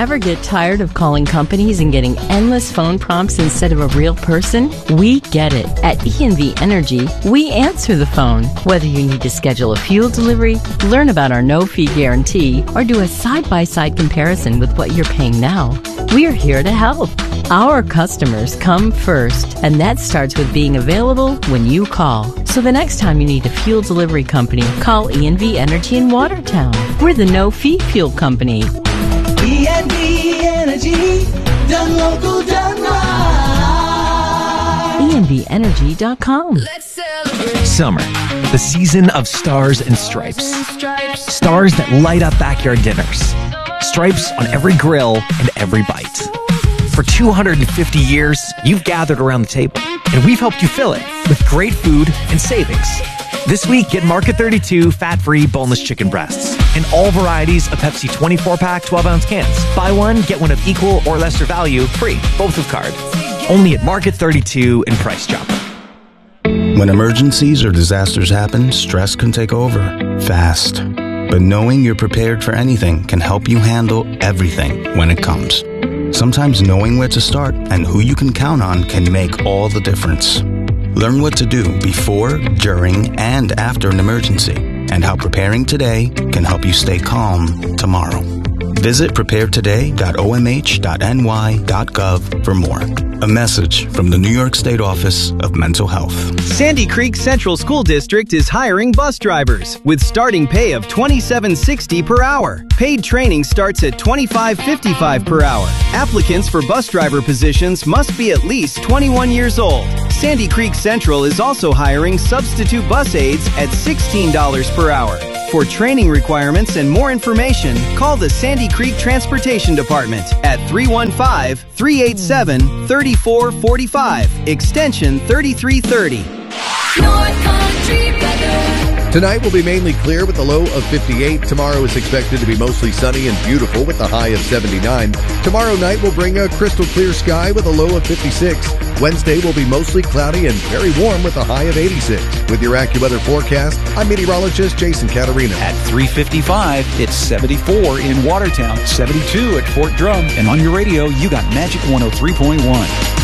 Ever get tired of calling companies and getting endless phone prompts instead of a real person? We get it. At ENV Energy, we answer the phone. Whether you need to schedule a fuel delivery, learn about our no-fee guarantee, or do a side-by-side comparison with what you're paying now, we're here to help. Our customers come first, and that starts with being available when you call. So the next time you need a fuel delivery company, call ENV Energy in Watertown. We're the no-fee fuel company. ENV Energy, done local, done right. ENVEnergy.com. Let's celebrate. Summer, the season of stars and stripes. Stars that light up backyard dinners. Stripes on every grill and every bite. For 250 years, you've gathered around the table, and we've helped you fill it with great food and savings. This week, get Market 32 fat-free boneless chicken breasts and all varieties of Pepsi 24-pack 12-ounce cans. Buy one, get one of equal or lesser value free, both with card. Only at Market 32 in Price Chopper. When emergencies or disasters happen, stress can take over fast. But knowing you're prepared for anything can help you handle everything when it comes. Sometimes knowing where to start and who you can count on can make all the difference. Learn what to do before, during, and after an emergency, and how preparing today can help you stay calm tomorrow. Visit preparetoday.omh.ny.gov for more. A message from the New York State Office of Mental Health. Sandy Creek Central School District is hiring bus drivers with starting pay of $27.60 per hour. Paid training starts at $25.55 per hour. Applicants for bus driver positions must be at least 21 years old. Sandy Creek Central is also hiring substitute bus aides at $16 per hour. For training requirements and more information, call the Sandy Creek Transportation Department at 315-387-3445, extension 3330. North Country weather. Tonight will be mainly clear with a low of 58. Tomorrow is expected to be mostly sunny and beautiful with a high of 79. Tomorrow night will bring a crystal clear sky with a low of 56. Wednesday will be mostly cloudy and very warm with a high of 86. With your AccuWeather forecast, I'm meteorologist Jason Catarina. At 3:55, it's 74 in Watertown, 72 at Fort Drum, and on your radio, you got Magic 103.1.